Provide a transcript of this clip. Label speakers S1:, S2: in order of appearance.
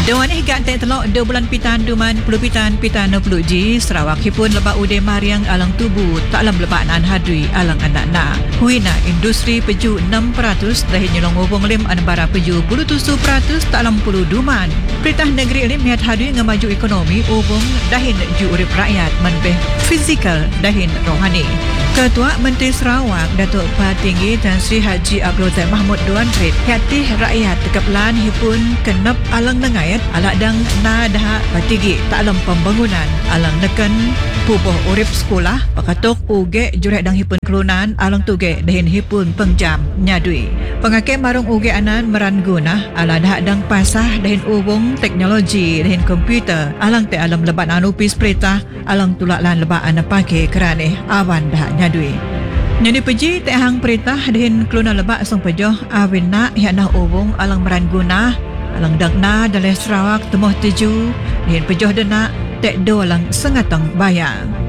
S1: Doan higat tek telok 2 bulan pitan duman pelu pitan no pelu ji Sarawak hipun lebak ude mariang alang tubuh tak lam lebak nan hadui alang anak-anak. Huina industri peju 6% dah nyolong hubung lim anbara peju 77% tak lam pelu duman. Perintah negeri lim miat hadui ngamaju ekonomi hubung dahin ju urip rakyat menbeh fizikal dahin rohani. Ketua Menteri Sarawak Datuk Patinggi Tan Sri Haji Abdul Zaid Mahmud Duan Red hati rakyat tekaplan hipun kenep alang nengayat alak dang na dah patinggi tak alam pembangunan alang neken pubuh urip sekolah pakatok uge jurek dang hipun kelunan alang tuge dahin hipun pengjam nyadui pengake marung uge anan meran guna ala dah dang pasah dahin ubung teknologi dahin komputer alang te alam lebat anupis perintah alang tulaklan lebak ana pake kerane awan dah nyadui. Nyadi peji te hang perintah dahin keluna lebak song pejoh awin nak yak nah ubung alang meran guna alang dangna dalai Sarawak temuh tuju dahin pejoh denak tek do alang sengatang bayang.